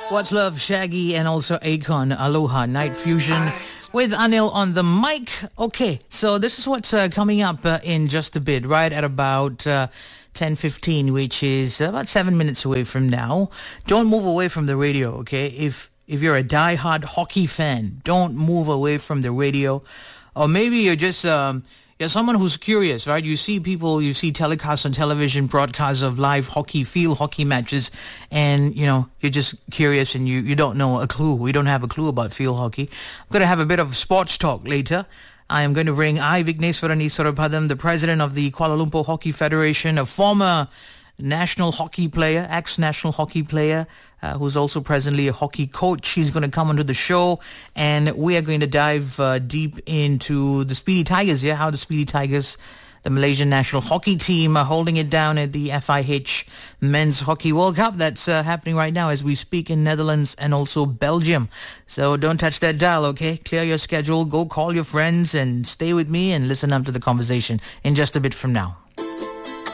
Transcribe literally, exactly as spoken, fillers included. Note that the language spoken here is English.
What's Love, Shaggy, and also Akon, Aloha, Night Fusion with Anil on the mic. Okay, so this is what's uh, coming up uh, in just a bit, right at about uh, ten fifteen, which is about seven minutes away from now. Don't move away from the radio, okay? If if you're a diehard hockey fan, don't move away from the radio. Or maybe you're just... Um, You're someone who's curious, right? You see people, you see telecasts on television, broadcasts of live hockey, field hockey matches, and, you know, you're just curious and you, you don't know a clue. We don't have a clue about field hockey. I'm going to have a bit of sports talk later. I am going to bring I. Vigneswaran Iswarapadam, the president of the Kuala Lumpur Hockey Federation, a former national hockey player, ex-national hockey player, uh, who's also presently a hockey coach. He's going to come onto the show, and we are going to dive uh, deep into the Speedy Tigers, yeah, how the Speedy Tigers, the Malaysian national hockey team, are holding it down at the F I H Men's Hockey World Cup that's uh, happening right now as we speak in Netherlands and also Belgium. So don't touch that dial, okay? Clear your schedule, go call your friends, and stay with me and listen up to the conversation in just a bit from now.